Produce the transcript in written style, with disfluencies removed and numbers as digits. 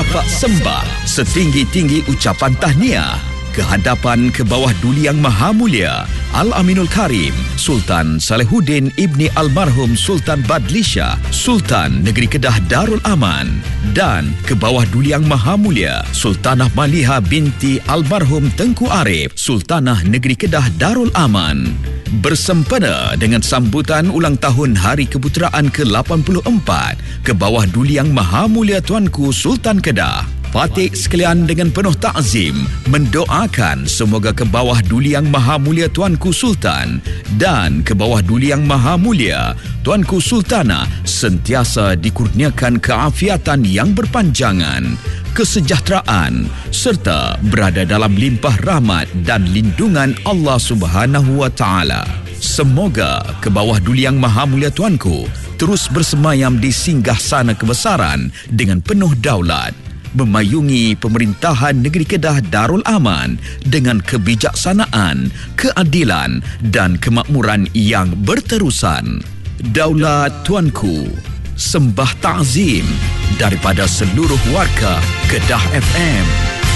merafak sembah setinggi-tinggi ucapan tahniah ke hadapan ke bawah Duli Yang Maha Mulia Al-Aminul Karim Sultan Salehuddin Ibni Almarhum Sultan Badlisha Sultan Negeri Kedah Darul Aman dan ke bawah Duli Yang Maha Mulia Sultanah Maliha binti Almarhum Tengku Arif Sultanah Negeri Kedah Darul Aman bersempena dengan sambutan ulang tahun Hari Keputeraan ke-84 ke bawah Duli Yang Maha Mulia Tuanku Sultan Kedah. Patik sekalian dengan penuh takzim mendoakan semoga ke bawah Duli Yang Maha Mulia Tuanku Sultan dan ke bawah Duli Yang Maha Mulia Tuanku Sultanah sentiasa dikurniakan keafiatan yang berpanjangan, kesejahteraan serta berada dalam limpah rahmat dan lindungan Allah Subhanahu wa taala. Semoga ke bawah Duli Yang Maha Mulia Tuanku terus bersemayam di singgasana kebesaran dengan penuh daulat, memayungi pemerintahan negeri Kedah Darul Aman dengan kebijaksanaan, keadilan dan kemakmuran yang berterusan. Daulat Tuanku, sembah takzim daripada seluruh warga Kedah FM.